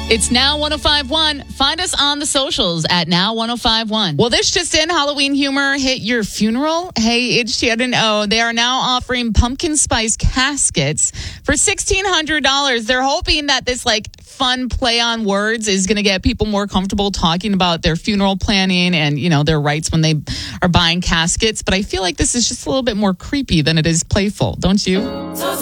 It's Now 105.1. Find us on the socials at Now 105.1. Well, this just in, Halloween humor hit your funeral. Hey, it's Shannon O. They are now offering pumpkin spice caskets for $1,600. They're hoping that this fun play on words is going to get people more comfortable talking about their funeral planning and, their rights when they are buying caskets. But I feel like this is just a little bit more creepy than it is playful, don't you?